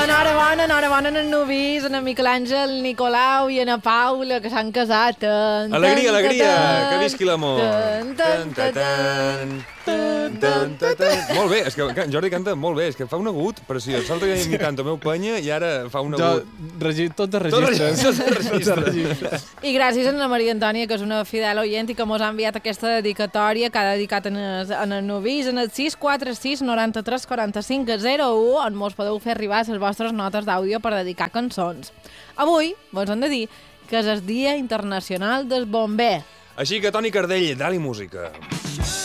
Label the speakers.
Speaker 1: Enhorabona en Nubís, en Miquel Àngel, Nicolau i en Paula, que s'han casat.
Speaker 2: Alegria, alegria, que visqui l'amor. Molt bé, és que Jordi canta molt bé, és que fa un agut preciós. Salta imitant el meu penya i ara fa un agut.
Speaker 3: Tots de registres.
Speaker 1: I gràcies a la Maria Antònia, que és una fidel oient i que mos ha enviat aquesta dedicatòria, que ha dedicat en el Nubís, en el 646 93 45 01, on mos podeu fer arribar les vostres notes d'àudio per dedicar cançons. Avui vos hem de dir que és el Dia Internacional del Bomber.
Speaker 2: Així que, Toni Cardell, dali música.